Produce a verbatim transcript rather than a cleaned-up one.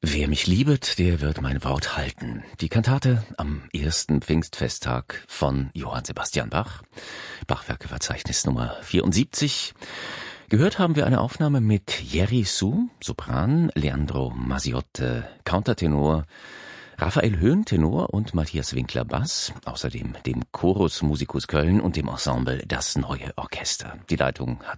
Wer mich liebet, der wird mein Wort halten. Die Kantate am ersten Pfingstfesttag von Johann Sebastian Bach. Bachwerkeverzeichnis Nummer vierundsiebzig. Gehört haben wir eine Aufnahme mit Jerry Su, Sopran, Leandro Masiotte, Countertenor, Raphael Höhn, Tenor und Matthias Winkler, Bass, außerdem dem Chorus Musicus Köln und dem Ensemble Das Neue Orchester. Die Leitung hat